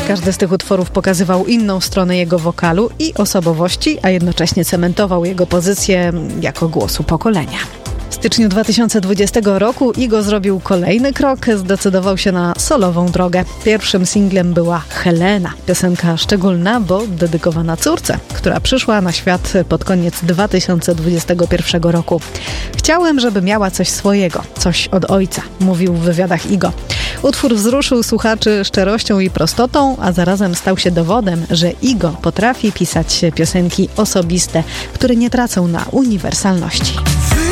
Każdy z tych utworów pokazywał inną stronę jego wokalu i osobowości, a jednocześnie cementował jego pozycję jako głosu pokolenia. W styczniu 2020 roku Igo zrobił kolejny krok, zdecydował się na solową drogę. Pierwszym singlem była Helena, piosenka szczególna, bo dedykowana córce, która przyszła na świat pod koniec 2021 roku. Chciałem, żeby miała coś swojego, coś od ojca, mówił w wywiadach Igo. Utwór wzruszył słuchaczy szczerością i prostotą, a zarazem stał się dowodem, że Igo potrafi pisać piosenki osobiste, które nie tracą na uniwersalności.